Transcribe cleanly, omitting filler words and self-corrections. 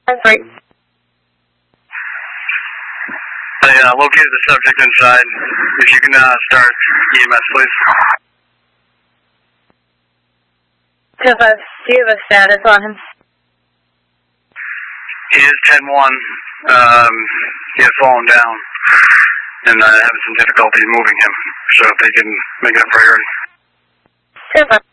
I'm sorry. I located the subject inside. If you can start EMS, please. 2-5, do you have a status on him? He is 10-1. He has fallen down, and having some difficulty moving him. So if they can make it a priority. 2-5.